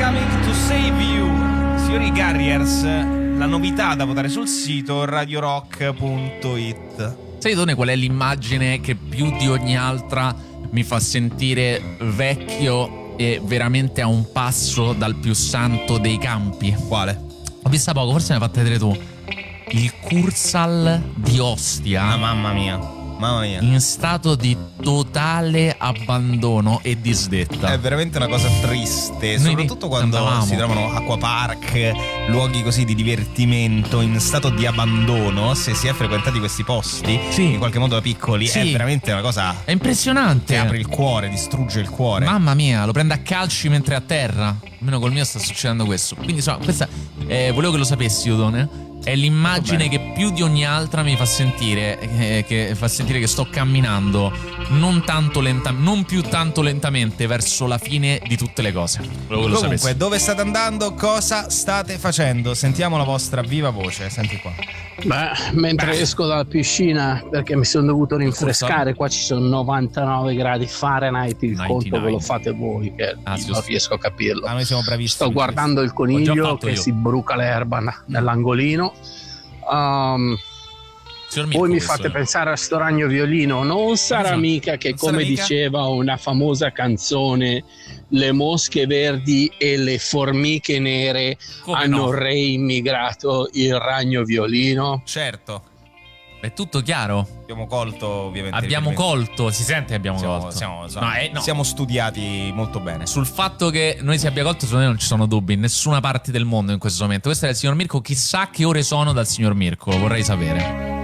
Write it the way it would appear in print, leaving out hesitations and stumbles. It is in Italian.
coming to save you. Signori Carriers, la novità da votare sul sito radiorock.it. Sai Done qual è l'immagine che più di ogni altra mi fa sentire vecchio e veramente a un passo dal più santo dei campi? Quale? Ho vista poco, forse me l'hai fatta vedere tu. Il Cursal di Ostia. Ah, mamma mia. Mamma mia. In stato di totale abbandono e disdetta. È veramente una cosa triste, Noi soprattutto quando andavamo. si trovano acquapark, luoghi così di divertimento in stato di abbandono. Se si è frequentati questi posti, Sì. in qualche modo da piccoli, Sì. è veramente una cosa È impressionante. che apre il cuore, distrugge il cuore. Mamma mia, lo prende a calci mentre è a terra. Almeno col mio sta succedendo questo. Quindi insomma, questa volevo che lo sapessi, Udone. È l'immagine che più di ogni altra mi fa sentire che sto camminando non più tanto lentamente verso la fine di tutte le cose. Volevo che lo Comunque, sapessi. dove state andando? Cosa state facendo? Sentiamo la vostra viva voce. Senti qua. Mentre esco dalla piscina perché mi sono dovuto rinfrescare, qua ci sono 99 gradi Fahrenheit, il 99. conto ve lo fate voi che non sì. riesco a capirlo. Noi siamo bravissimi. Sto guardando il Ho già coniglio fatto che io. si bruca l'erba nell'angolino. Signor Mirko, Voi mi questo fate è. pensare a sto ragno violino, non sarà Esatto. mica che, Non sarà come mica? diceva una famosa canzone, le mosche verdi e le formiche nere Come hanno no? reimmigrato il ragno violino? Certo, È tutto chiaro. abbiamo colto ovviamente. Abbiamo riferimenti. colto, si sente che abbiamo colto. No. Siamo studiati molto bene. Sul fatto che noi si abbia colto, secondo me non ci sono dubbi in nessuna parte del mondo in questo momento. Questo è il signor Mirko. Chissà che ore sono dal signor Mirko, lo vorrei sapere.